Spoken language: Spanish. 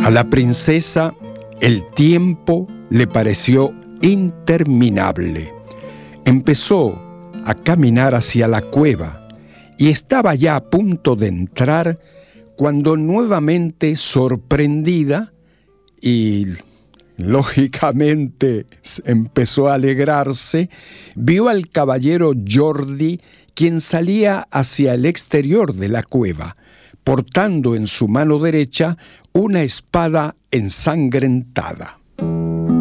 A la princesa el tiempo le pareció interminable. Empezó a caminar hacia la cueva y estaba ya a punto de entrar cuando nuevamente sorprendida y lógicamente empezó a alegrarse, vio al caballero Jordi, quien salía hacia el exterior de la cueva, portando en su mano derecha una espada ensangrentada.